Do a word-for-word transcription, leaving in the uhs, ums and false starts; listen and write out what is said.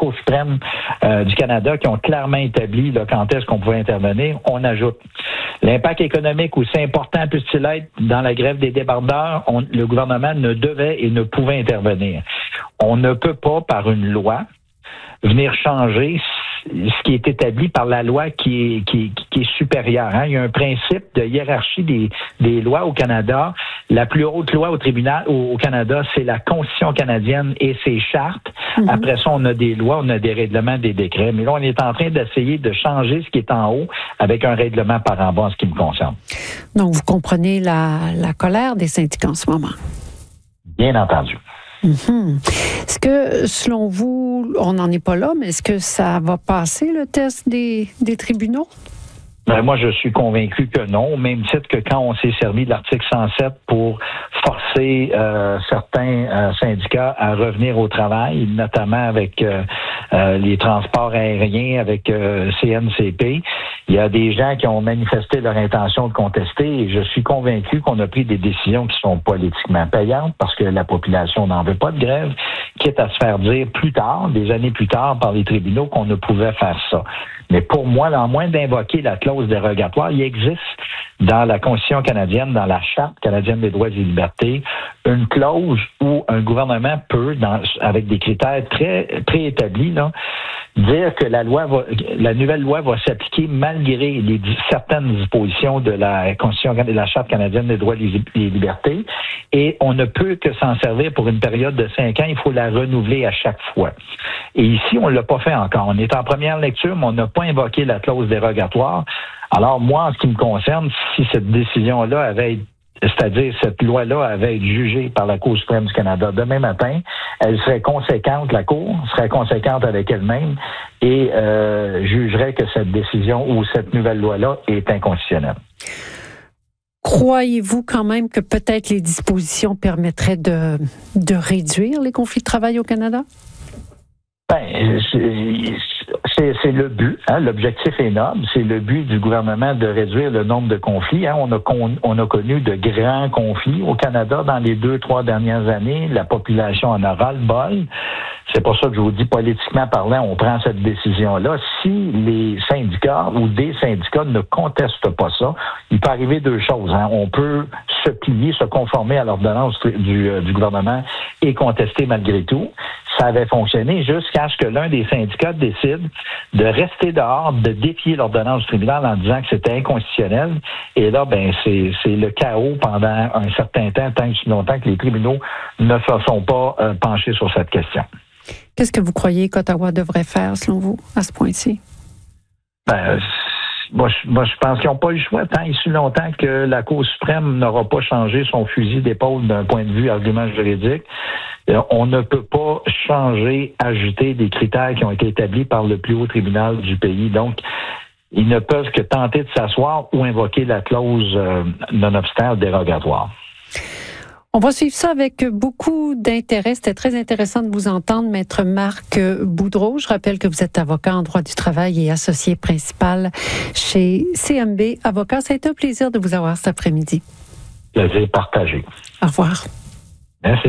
Cour suprême euh, du Canada qui ont clairement établi là, quand est-ce qu'on pouvait intervenir. On ajoute l'impact économique, aussi important puisse-t-il être dans la grève des débardeurs, on, le gouvernement ne devait et ne pouvait intervenir. On ne peut pas, par une loi, venir changer ce qui est établi par la loi qui est, qui, qui est supérieure. Hein? Il y a un principe de hiérarchie des, des lois au Canada. La plus haute loi au tribunal au, au Canada, c'est la Constitution canadienne et ses chartes. Mm-hmm. Après ça, on a des lois, on a des règlements, des décrets. Mais là, on est en train d'essayer de changer ce qui est en haut avec un règlement par en bas en ce qui me concerne. Donc, vous comprenez la, la colère des syndicats en ce moment? Bien entendu. Mm-hmm. Est-ce que, selon vous, on n'en est pas là, mais est-ce que ça va passer le test des, des tribunaux? Ben, moi, je suis convaincu que non, au même titre que quand on s'est servi de l'article cent sept pour forcer euh, certains euh, syndicats à revenir au travail, notamment avec euh, euh, les transports aériens, avec euh, C N C P. Il y a des gens qui ont manifesté leur intention de contester et je suis convaincu qu'on a pris des décisions qui sont politiquement payantes parce que la population n'en veut pas de grève, quitte à se faire dire plus tard, des années plus tard, par les tribunaux qu'on ne pouvait faire ça. Mais pour moi, en moins d'invoquer la clause dérogatoire, il existe dans la Constitution canadienne, dans la Charte canadienne des droits et libertés, une clause où un gouvernement peut, dans, avec des critères très préétablis, là, dire que la loi va, la nouvelle loi va s'appliquer malgré les certaines dispositions de la Constitution de la Charte canadienne des droits et des libertés, et on ne peut que s'en servir pour une période de cinq ans. Il faut la renouveler à chaque fois. Et ici, on l'a pas fait encore. On est en première lecture, mais on n'a pas invoqué la clause dérogatoire. Alors moi, en ce qui me concerne, si cette décision-là avait été c'est-à-dire cette loi-là avait été jugée par la Cour suprême du Canada demain matin, elle serait conséquente, la Cour serait conséquente avec elle-même et euh, jugerait que cette décision ou cette nouvelle loi-là est inconstitutionnelle. Croyez-vous quand même que peut-être les dispositions permettraient de, de réduire les conflits de travail au Canada? Ben, c'est, c'est le but, hein, l'objectif est noble, c'est le but du gouvernement de réduire le nombre de conflits. Hein. On a con, on a connu de grands conflits au Canada dans les deux, trois dernières années. La population en a ras-le-bol. C'est pour ça que je vous dis, politiquement parlant, on prend cette décision-là. Si les syndicats ou des syndicats ne contestent pas ça, il peut arriver deux choses. Hein. On peut se plier, se conformer à l'ordonnance du, du gouvernement et contester malgré tout. Ça avait fonctionné jusqu'à ce que l'un des syndicats décide de rester dehors, de défier l'ordonnance du tribunal en disant que c'était inconstitutionnel. Et là, ben c'est, c'est le chaos pendant un certain temps, tant que longtemps que les tribunaux ne se sont pas euh, penchés sur cette question. Qu'est-ce que vous croyez qu'Ottawa devrait faire, selon vous, à ce point-ci? Ben, moi, je, moi, je pense qu'ils n'ont pas eu le choix tant et si longtemps que la Cour suprême n'aura pas changé son fusil d'épaule d'un point de vue argument juridique. On ne peut pas changer, ajouter des critères qui ont été établis par le plus haut tribunal du pays. Donc, ils ne peuvent que tenter de s'asseoir ou invoquer la clause euh, non-obstant dérogatoire. On va suivre ça avec beaucoup d'intérêt. C'était très intéressant de vous entendre, Maître Marc Boudreau. Je rappelle que vous êtes avocat en droit du travail et associé principal chez C M B Avocats. Ça a été un plaisir de vous avoir cet après-midi. Plaisir partagé. Au revoir. Merci.